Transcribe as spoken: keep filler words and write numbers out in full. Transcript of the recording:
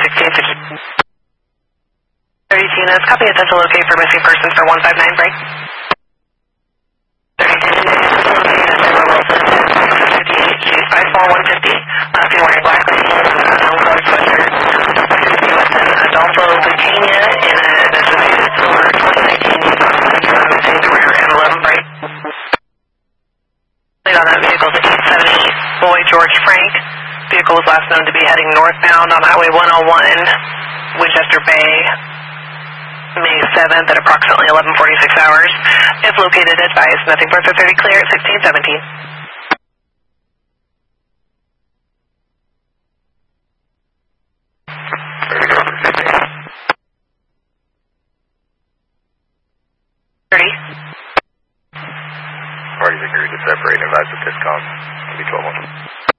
sixteenth. thirty Tinas, copy attention locate for missing persons for one five nine break. thirty Tinas, five four one fifty, last seen wearing black lady, unknown color sweatshirt, U S N Adolfo Butania in an associated silver twenty nineteen Nissan Sentra missing the rear M eleven brake. Plate on that vehicle is eight seventy Boy George Frank. Vehicle was last known to be heading northbound on Highway one oh one, Winchester Bay, May seventh at approximately eleven forty-six hours. If located, advise nothing further thirty clear at sixteen seventeen. thirty. Parties agreed to separate and advise the discom. Can be twelve one.